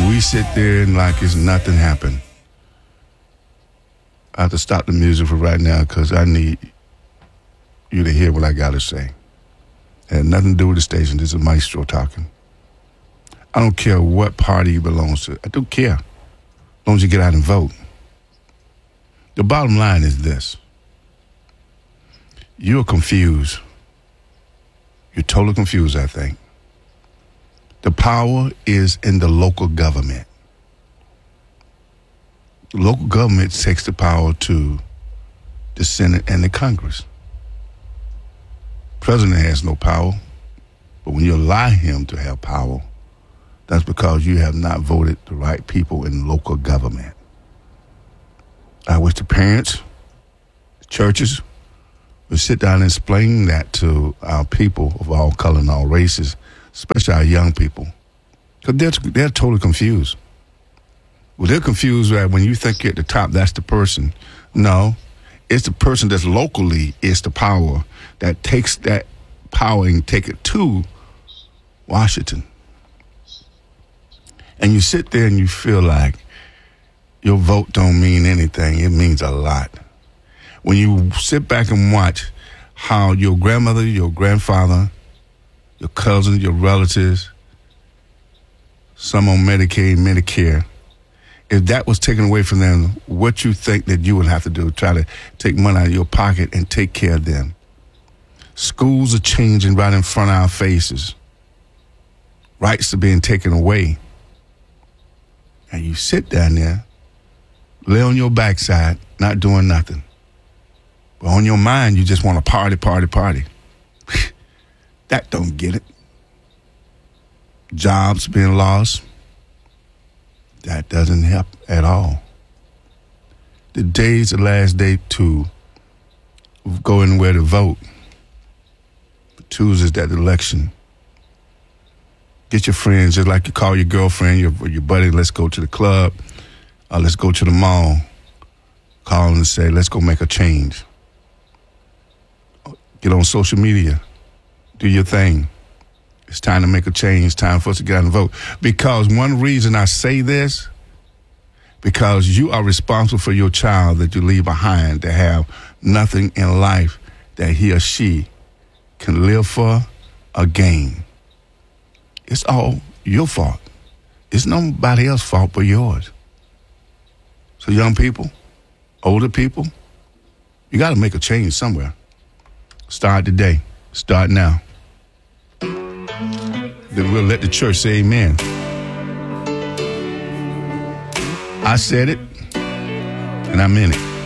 we sit there and like it's nothing happened. I have to stop the music for right now because I need you to hear what I got to say. It had nothing to do with the station. This is Maestro talking. I don't care what party he belongs to. I don't care. As long as you get out and vote. The bottom line is this. You're confused. You're totally confused, I think. The power is in the local government. The local government takes the power to the Senate and the Congress. President has no power, but when you allow him to have power, that's because you have not voted the right people in local government. I wish the parents, the churches, would sit down and explain that to our people of all color and all races, especially our young people, because they're totally confused. Well, they're confused that when you think you're at the top, that's the person. No, it's the person that's locally is the power that takes that power and take it to Washington. And you sit there and you feel like your vote don't mean anything. It means a lot. When you sit back and watch how your grandmother, your grandfather, your cousins, your relatives, some on Medicaid, Medicare, if that was taken away from them, what you think that you would have to do, try to take money out of your pocket and take care of them. Schools are changing right in front of our faces. Rights are being taken away. And you sit down there, lay on your backside, not doing nothing. But on your mind, you just want to party. That don't get it. Jobs being lost. That doesn't help at all. The day's the last day to go anywhere to vote. Tuesday's that election. Get your friends, just like you call your girlfriend, your buddy, let's go to the club, let's go to the mall. Call them and say, let's go make a change. Get on social media. Do your thing. It's time to make a change. It's time for us to get out and vote. Because one reason I say this, because you are responsible for your child that you leave behind to have nothing in life that he or she can live for or gain. It's all your fault. It's nobody else's fault but yours. So young people, older people, you got to make a change somewhere. Start today. Start now. Then we'll let the church say amen. I said it, and I meant it.